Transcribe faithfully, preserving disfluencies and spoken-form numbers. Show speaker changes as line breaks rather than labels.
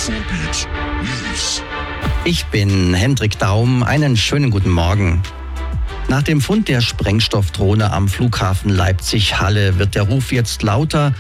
Infobeat News.
Ich bin Hendrik Daum. Einen schönen guten Morgen. Nach dem Fund der Sprengstoffdrohne am Flughafen Leipzig-Halle wird der Ruf jetzt lauter: